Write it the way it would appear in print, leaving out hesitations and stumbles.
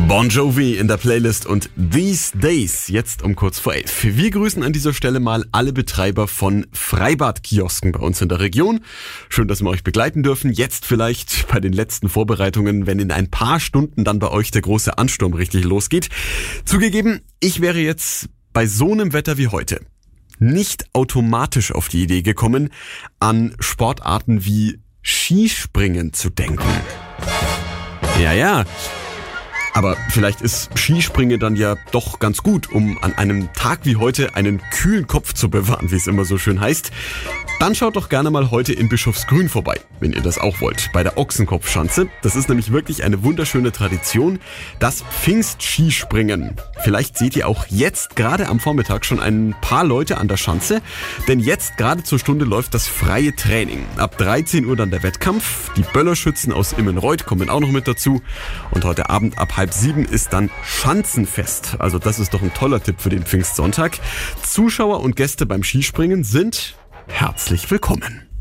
Bon Jovi in der Playlist und These Days jetzt um kurz vor 11. Wir grüßen an dieser Stelle mal alle Betreiber von Freibadkiosken bei uns in der Region. Schön, dass wir euch begleiten dürfen. Jetzt vielleicht bei den letzten Vorbereitungen, wenn in ein paar Stunden dann bei euch der große Ansturm richtig losgeht. Zugegeben, ich wäre jetzt bei so einem Wetter wie heute nicht automatisch auf die Idee gekommen, an Sportarten wie Skispringen zu denken. Ja. Aber vielleicht ist Skispringen dann ja doch ganz gut, um an einem Tag wie heute einen kühlen Kopf zu bewahren, wie es immer so schön heißt. Dann schaut doch gerne mal heute in Bischofsgrün vorbei, wenn ihr das auch wollt, bei der Ochsenkopfschanze. Das ist nämlich wirklich eine wunderschöne Tradition, das Pfingstskispringen. Vielleicht seht ihr auch jetzt gerade am Vormittag schon ein paar Leute an der Schanze, denn jetzt gerade zur Stunde läuft das freie Training. Ab 13 Uhr dann der Wettkampf, die Böllerschützen aus Immenreuth kommen auch noch mit dazu und heute Abend ab 6:30 ist dann Schanzenfest. Also das ist doch ein toller Tipp für den Pfingstsonntag. Zuschauer und Gäste beim Skispringen sind herzlich willkommen.